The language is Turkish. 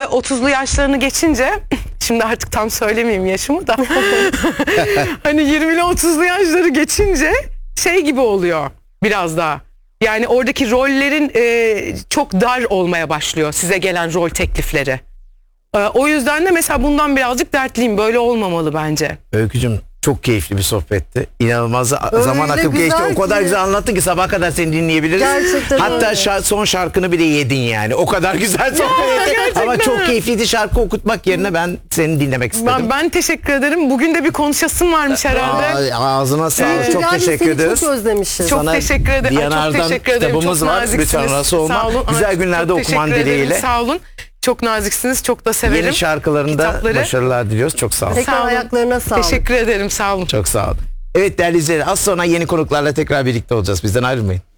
30'lu yaşlarını geçince şimdi artık tam söylemeyeyim yaşımı da hani 20'li 30'lu yaşları geçince şey gibi oluyor biraz daha. Yani oradaki rollerin çok dar olmaya başlıyor, size gelen rol teklifleri. O yüzden de mesela bundan birazcık dertliyim. Böyle olmamalı bence. Öykücüm, çok keyifli bir sohbetti. İnanılmaz zaman akıp geçti. O kadar güzel anlattın ki sabaha kadar seni dinleyebiliriz. Gerçekten Hatta son şarkını bile yedin yani. O kadar güzel sohbet etti. Ama çok keyifliydi, şarkı okutmak yerine ben seni dinlemek istedim. Ben teşekkür ederim. Bugün de bir konuşasım varmış herhalde. Ağzına sağlık. Çok teşekkür ederiz. Çok özlemişiz. Çok teşekkür ederim. Diyanar'dan Çok teşekkür ederim. kitabımız Çok var. naziksiniz. Lütfen arası olma. Sağ olun. Güzel günlerde Çok okuman teşekkür ederim. dileğiyle. Sağ olun. Çok naziksiniz. Çok da severim. Yeni şarkılarında kitapları. başarılar diliyoruz. Çok sağ olun. Tekrar ayaklarına sağlık. Teşekkür ederim. Sağ olun. Çok sağ olun. Evet değerli izleyiciler, az sonra yeni konuklarla tekrar birlikte olacağız. Bizden ayrılmayın.